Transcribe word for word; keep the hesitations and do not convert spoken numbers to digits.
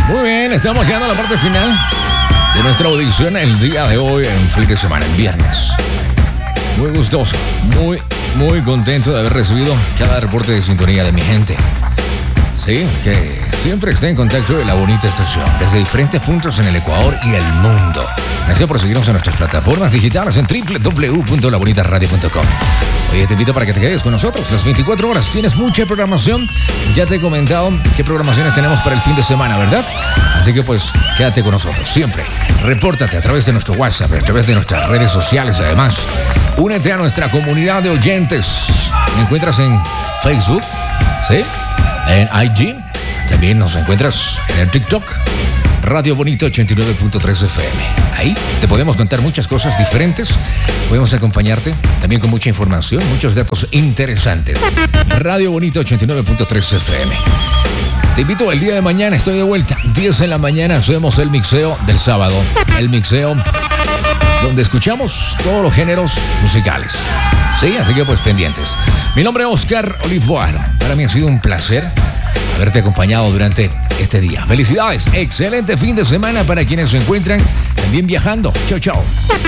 Muy bien, estamos llegando a la parte final de nuestra audición el día de hoy, en fin de semana, en viernes. Muy gustoso, muy, muy contento de haber recibido cada reporte de sintonía de mi gente. Sí, que siempre está en contacto de la bonita estación, desde diferentes puntos en el Ecuador y el mundo. Gracias por seguirnos en nuestras plataformas digitales en doble u doble u doble u punto la bonita radio punto com. Oye, te invito para que te quedes con nosotros las veinticuatro horas. Tienes mucha programación. Ya te he comentado qué programaciones tenemos para el fin de semana, ¿verdad? Así que pues quédate con nosotros siempre. Repórtate a través de nuestro WhatsApp, a través de nuestras redes sociales. Además, únete a nuestra comunidad de oyentes. Me encuentras en Facebook, ¿sí? En I G. También nos encuentras en el TikTok. Radio Bonita ochenta y nueve punto tres F M. Ahí te podemos contar muchas cosas diferentes. Podemos acompañarte también con mucha información, muchos datos interesantes. Radio Bonita ochenta y nueve punto tres F M. Te invito el día de mañana, estoy de vuelta. diez de la mañana hacemos el mixeo del sábado. El mixeo donde escuchamos todos los géneros musicales. Sí, así que pues pendientes. Mi nombre es Oscar Olivoano. Para mí ha sido un placer haberte acompañado durante este día. Felicidades, excelente fin de semana para quienes se encuentran también viajando. Chao, chao.